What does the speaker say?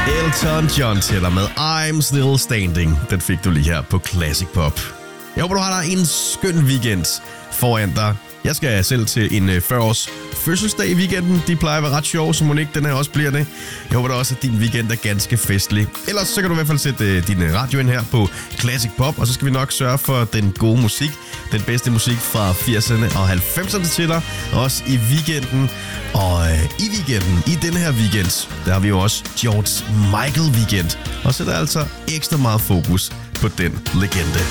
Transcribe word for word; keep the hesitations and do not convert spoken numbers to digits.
Elton John tæller med I'm Still Standing. Den fik du lige her på Classic Pop. Jeg håber, du har dig en skøn weekend foran dig. Jeg skal selv til en fyrre-års fødselsdag i weekenden. De plejer at være ret sjove, så må ikke den her også bliver det. Jeg håber da også, at din weekend er ganske festlig. Ellers så kan du i hvert fald sætte din radio ind her på Classic Pop, og så skal vi nok sørge for den gode musik. Den bedste musik fra firserne og halvfemserne til dig. Også i weekenden. Og øh, i weekenden, i denne her weekend, der har vi jo også George Michael weekend. Og så er der altså ekstra meget fokus på den legende.